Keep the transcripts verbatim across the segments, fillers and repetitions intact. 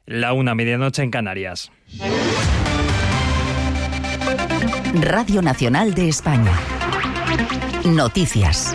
La una, medianoche en Canarias. Radio Nacional de España. Noticias.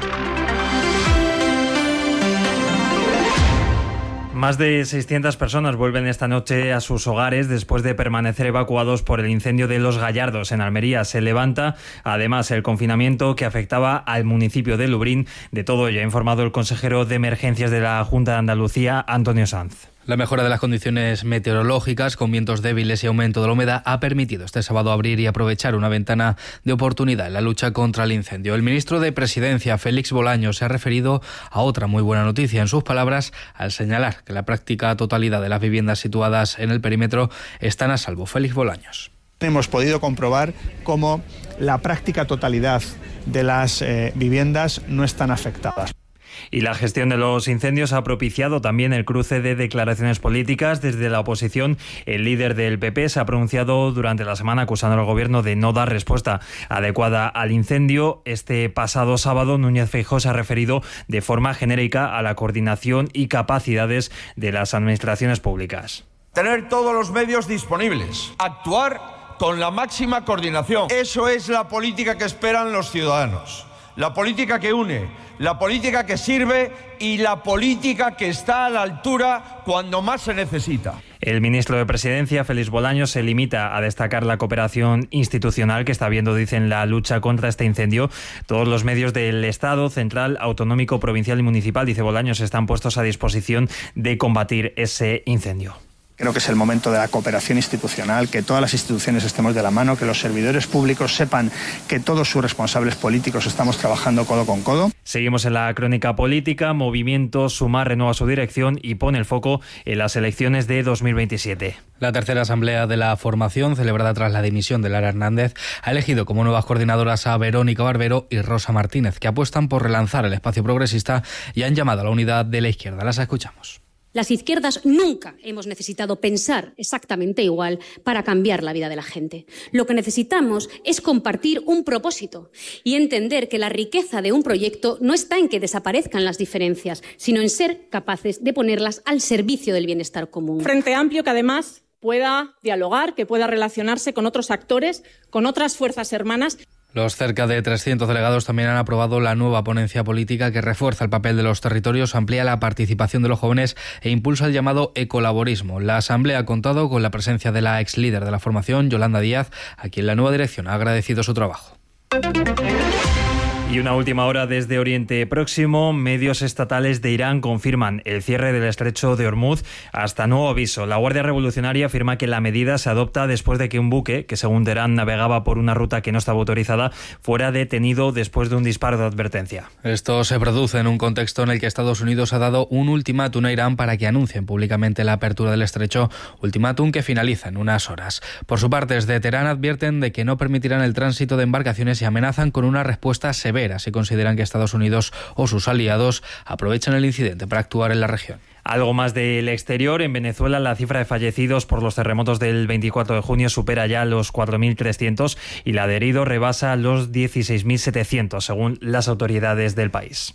Más de seiscientas personas vuelven esta noche a sus hogares después de permanecer evacuados por el incendio de Los Gallardos en Almería. Se levanta además el confinamiento que afectaba al municipio de Lubrín. De todo ello ha informado el consejero de Emergencias de la Junta de Andalucía, Antonio Sanz. La mejora de las condiciones meteorológicas, con vientos débiles y aumento de la humedad, ha permitido este sábado abrir y aprovechar una ventana de oportunidad en la lucha contra el incendio. El ministro de Presidencia, Félix Bolaños, se ha referido a otra muy buena noticia, en sus palabras, al señalar que la práctica totalidad de las viviendas situadas en el perímetro están a salvo. Félix Bolaños. Hemos podido comprobar cómo la práctica totalidad de las eh, viviendas no están afectadas. Y la gestión de los incendios ha propiciado también el cruce de declaraciones políticas. Desde la oposición, el líder del P P se ha pronunciado durante la semana acusando al gobierno de no dar respuesta adecuada al incendio. Este pasado sábado, Núñez Feijóo se ha referido de forma genérica a la coordinación y capacidades de las administraciones públicas. Tener todos los medios disponibles, actuar con la máxima coordinación. Eso es la política que esperan los ciudadanos. La política que une, la política que sirve y la política que está a la altura cuando más se necesita. El ministro de Presidencia, Félix Bolaños, se limita a destacar la cooperación institucional que está habiendo, dicen, la lucha contra este incendio. Todos los medios del Estado, central, autonómico, provincial y municipal, dice Bolaños, están puestos a disposición de combatir ese incendio. Creo que es el momento de la cooperación institucional, que todas las instituciones estemos de la mano, que los servidores públicos sepan que todos sus responsables políticos estamos trabajando codo con codo. Seguimos en la crónica política. Movimiento Sumar renueva su dirección y pone el foco en las elecciones de dos mil veintisiete. La tercera asamblea de la formación, celebrada tras la dimisión de Lara Hernández, ha elegido como nuevas coordinadoras a Verónica Barbero y Rosa Martínez, que apuestan por relanzar el espacio progresista y han llamado a la unidad de la izquierda. Las escuchamos. Las izquierdas nunca hemos necesitado pensar exactamente igual para cambiar la vida de la gente. Lo que necesitamos es compartir un propósito y entender que la riqueza de un proyecto no está en que desaparezcan las diferencias, sino en ser capaces de ponerlas al servicio del bienestar común. Frente Amplio que además pueda dialogar, que pueda relacionarse con otros actores, con otras fuerzas hermanas. Los cerca de trescientos delegados también han aprobado la nueva ponencia política que refuerza el papel de los territorios, amplía la participación de los jóvenes e impulsa el llamado ecolaborismo. La asamblea ha contado con la presencia de la ex líder de la formación, Yolanda Díaz, a quien la nueva dirección ha agradecido su trabajo. Y una última hora desde Oriente Próximo. Medios estatales de Irán confirman el cierre del estrecho de Hormuz hasta nuevo aviso. La Guardia Revolucionaria afirma que la medida se adopta después de que un buque, que según Teherán navegaba por una ruta que no estaba autorizada, fuera detenido después de un disparo de advertencia. Esto se produce en un contexto en el que Estados Unidos ha dado un ultimátum a Irán para que anuncien públicamente la apertura del estrecho, ultimátum que finaliza en unas horas. Por su parte, desde Teherán advierten de que no permitirán el tránsito de embarcaciones y amenazan con una respuesta severa si consideran que Estados Unidos o sus aliados aprovechan el incidente para actuar en la región. Algo más del exterior. En Venezuela, la cifra de fallecidos por los terremotos del veinticuatro de junio supera ya los cuatro mil trescientos y la de heridos rebasa los dieciséis mil setecientos, según las autoridades del país.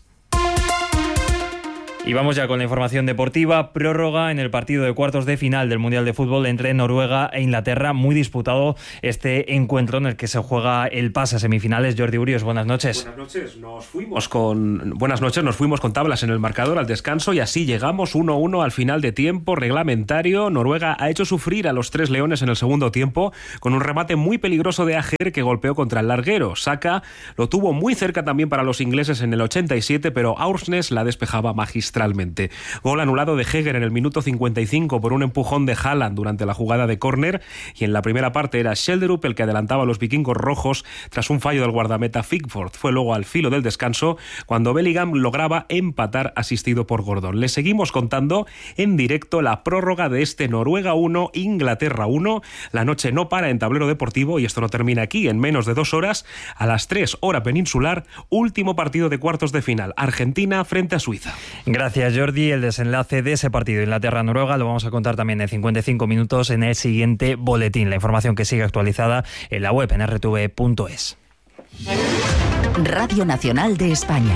Y vamos ya con la información deportiva. Prórroga en el partido de cuartos de final del Mundial de Fútbol entre Noruega e Inglaterra. Muy disputado este encuentro en el que se juega el pase a semifinales. Jordi Urios, buenas noches. Buenas noches. Nos fuimos con buenas noches. Nos fuimos con tablas en el marcador al descanso y así llegamos uno uno al final de tiempo reglamentario. Noruega ha hecho sufrir a los tres leones en el segundo tiempo con un remate muy peligroso de Ajer que golpeó contra el larguero. Saka lo tuvo muy cerca también para los ingleses en el ochenta y siete, pero Aursnes la despejaba magistralmente. Gol anulado de Heger en el minuto cincuenta y cinco por un empujón de Haaland durante la jugada de córner, y en la primera parte era Schjelderup el que adelantaba a los vikingos rojos tras un fallo del guardameta Pickford. Fue luego al filo del descanso cuando Bellingham lograba empatar asistido por Gordon. Le seguimos contando en directo la prórroga de este Noruega uno, Inglaterra uno. La noche no para en Tablero Deportivo y esto no termina aquí. En menos de dos horas, a las tres hora peninsular, último partido de cuartos de final, Argentina frente a Suiza. Gracias, Jordi. El desenlace de ese partido Inglaterra-Noruega lo vamos a contar también en cincuenta y cinco minutos en el siguiente boletín. La información que sigue actualizada en la web en erre te ve punto es. Radio Nacional de España.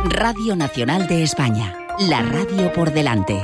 Radio Nacional de España. La radio por delante.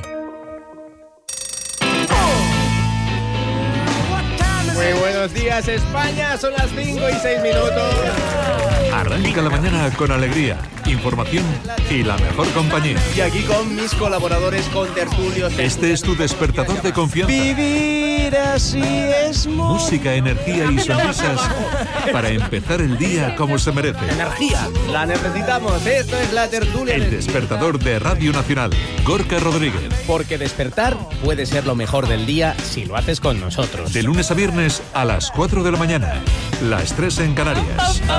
Muy buenos días, España. Son las cinco y seis minutos. Arranca la mañana con alegría, información y la mejor compañía. Y aquí con mis colaboradores, con tertulios. Este es tu despertador de confianza. Vivir así es música, energía y sonrisas para empezar el día como se merece. Energía, la necesitamos. Esto es la tertulia. El despertador de Radio Nacional, Gorka Rodríguez. Porque despertar puede ser lo mejor del día si lo haces con nosotros. De lunes a viernes a las cuatro de la mañana. Las tres en Canarias.